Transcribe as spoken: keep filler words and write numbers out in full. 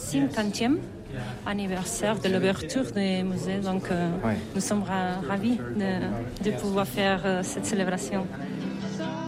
cinquantième anniversaire de l'ouverture du musée. Donc, euh, Ouais. nous sommes ra- ravis de, de pouvoir faire euh, cette célébration.